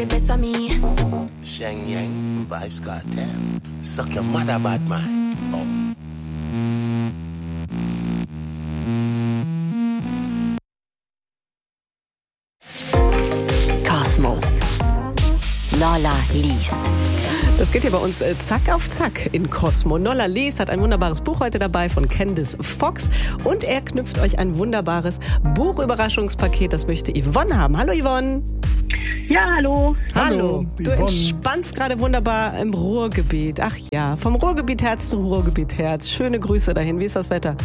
the best of me. Sheng Yang, Vibes Cartel. Suck your mother, bad mind. Oh. Cosmo. Lola liest. Das geht hier bei uns zack auf zack in Cosmo. Lola liest, hat ein wunderbares Buch heute dabei von Candice Fox und er knüpft euch ein wunderbares Buchüberraschungspaket. Das möchte Yvonne haben. Hallo Yvonne. Ja, hallo. Hallo. Du Yvonne. entspannst gerade wunderbar im Ruhrgebiet. Ach ja, vom Ruhrgebiet Herz zu Ruhrgebiet Herz. Schöne Grüße dahin. Wie ist das Wetter?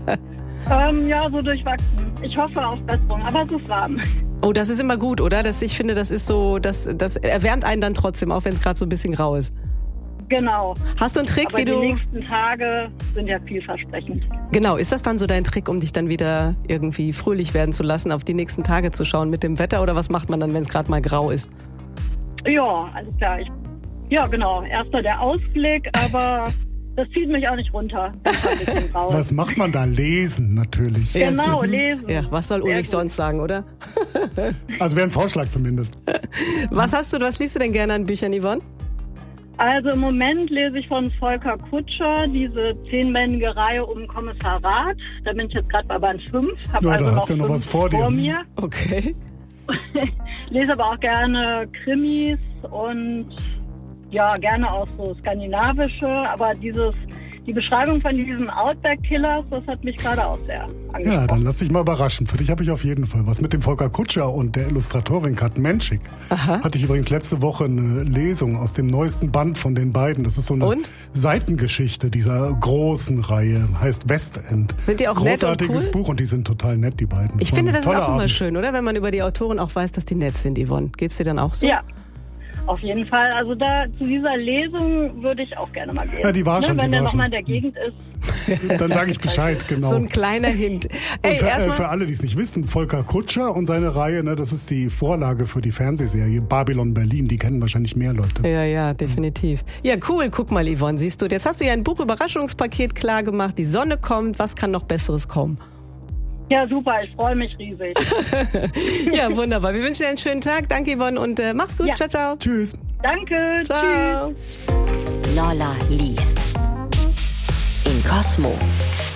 Ja, so durchwachsen. Ich hoffe auf Besserung, aber es ist warm. Oh, das ist immer gut, oder? Ich finde, das ist so, das erwärmt einen dann trotzdem, auch wenn es gerade so ein bisschen grau ist. Genau. Hast du einen Trick, aber wie du... die nächsten Tage sind ja vielversprechend. Genau, ist das dann so dein Trick, um dich dann wieder irgendwie fröhlich werden zu lassen, auf die nächsten Tage zu schauen mit dem Wetter? Oder was macht man dann, wenn es gerade mal grau ist? Ja, alles klar. Ja, genau. Erster der Ausblick, aber das zieht mich auch nicht runter. Ein bisschen grau. Was macht man da? Lesen, natürlich. Genau, lesen. Ja, was soll Ulrich sonst sagen, oder? Also wäre ein Vorschlag zumindest. Was liest du denn gerne an Büchern, Yvonne? Also im Moment lese ich von Volker Kutscher diese 10-bändige Reihe um Kommissar Rath. Da bin ich jetzt gerade bei Band 5. Hab Ja, also da hast du ja noch 5 was vor dir. mir. Okay. Lese aber auch gerne Krimis und ja, gerne auch so skandinavische. Aber die Beschreibung von diesen Outback-Killers, das hat mich gerade auch sehr angesprochen. Ja, dann lass dich mal überraschen. Für dich habe ich auf jeden Fall was. Mit dem Volker Kutscher und der Illustratorin Kat Menschik hatte ich übrigens letzte Woche eine Lesung aus dem neuesten Band von den beiden. Das ist so eine Seitengeschichte dieser großen Reihe. Heißt Westend. Sind die auch nett und Großartiges cool? Buch und die sind total nett, die beiden. Ich finde, das ist auch immer Abend. schön, oder? Wenn man über die Autoren auch weiß, dass die nett sind, Yvonne. Geht's dir dann auch so? Ja. Auf jeden Fall. Also zu dieser Lesung würde ich auch gerne mal gehen. Ja, die war schon. Wenn die der war nochmal in schon. der Gegend ist. Dann sage ich Bescheid, genau. So ein kleiner Hint. Ey, Und für alle, die es nicht wissen, Volker Kutscher und seine Reihe, ne, das ist die Vorlage für die Fernsehserie Babylon Berlin. Die kennen wahrscheinlich mehr Leute. Ja, definitiv. Ja, cool. Guck mal, Yvonne, siehst du, jetzt hast du ja ein Buchüberraschungspaket klar gemacht. Die Sonne kommt. Was kann noch Besseres kommen? Ja, super. Ich freue mich riesig. Ja, wunderbar. Wir wünschen dir einen schönen Tag. Danke, Yvonne, und mach's gut. Ja. Ciao, ciao. Tschüss. Danke. Ciao. Tschüss. Lola liest. In Cosmo.